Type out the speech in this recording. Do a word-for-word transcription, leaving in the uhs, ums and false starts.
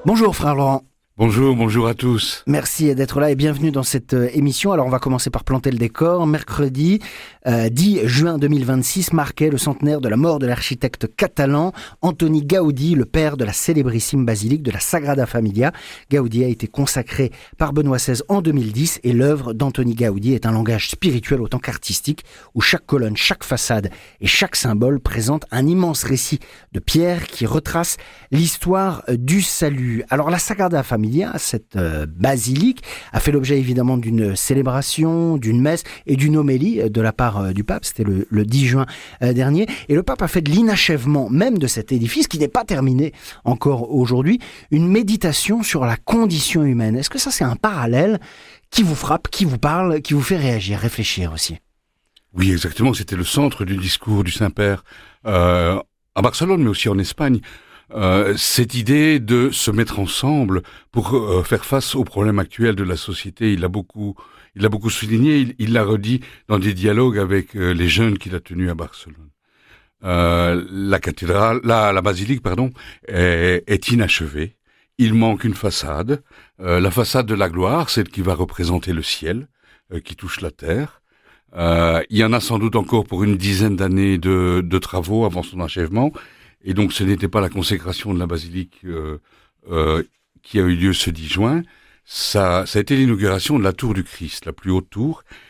Bonjour frère Laurent. Bonjour, bonjour à tous. Merci d'être là et bienvenue dans cette euh, émission. Alors on va commencer par planter le décor. Mercredi euh, dix juin deux mille vingt-six marquait le centenaire de la mort de l'architecte catalan Antoni Gaudi, le père de la célébrissime basilique de la Sagrada Familia. Gaudi a été consacré par Benoît seize en deux mille dix et l'œuvre d'Antoni Gaudi est un langage spirituel autant qu'artistique où chaque colonne, chaque façade et chaque symbole présente un immense récit de pierre qui retrace l'histoire du salut. Alors la Sagrada Familia, cette euh, basilique, a fait l'objet évidemment d'une célébration, d'une messe et d'une homélie de la part euh, du pape. C'était le, le dix juin euh, dernier. Et le pape a fait de l'inachèvement même de cet édifice, qui n'est pas terminé encore aujourd'hui, une méditation sur la condition humaine. Est-ce que ça, c'est un parallèle qui vous frappe, qui vous parle, qui vous fait réagir, réfléchir aussi? Oui, exactement. C'était le centre du discours du Saint-Père euh, à Barcelone, mais aussi en Espagne. Euh, cette idée de se mettre ensemble pour euh, faire face aux problèmes actuels de la société, il l'a beaucoup, il l'a beaucoup souligné, il, il l'a redit dans des dialogues avec euh, les jeunes qu'il a tenus à Barcelone. Euh, la cathédrale, la, la basilique, pardon, est, est inachevée. Il manque une façade, euh, la façade de la gloire, celle qui va représenter le ciel, euh, qui touche la terre. Euh, il y en a sans doute encore pour une dizaine d'années de, de travaux avant son achèvement. Et donc, ce n'était pas la consécration de la basilique euh, euh, qui a eu lieu ce dix juin. Ça, ça a été l'inauguration de la tour du Christ, la plus haute tour.